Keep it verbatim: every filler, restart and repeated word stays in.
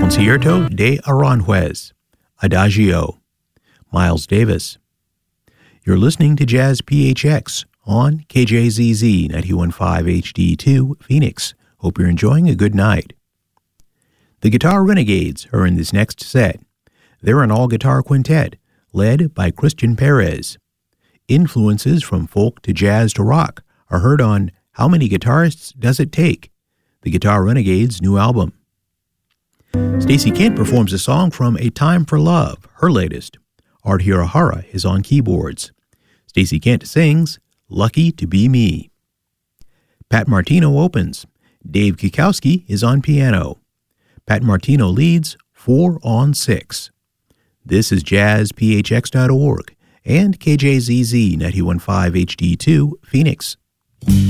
Concierto de Aranjuez, Adagio, Miles Davis. You're listening to Jazz P H X on K J Z Z ninety-one point five H D two, Phoenix. Hope you're enjoying a good night. The Guitar Renegades are in this next set. They're an all-guitar quintet, led by Christian Perez. Influences from folk to jazz to rock are heard on How Many Guitarists Does It Take?, the Guitar Renegades' new album. Stacey Kent performs a song from A Time for Love, her latest. Art Hirahara is on keyboards. Stacey Kent sings Lucky to Be Me. Pat Martino opens. Dave Kikowski is on piano. Pat Martino leads four on six. This is jazz p h x dot org and K J Z Z ninety-one point five H D two, Phoenix.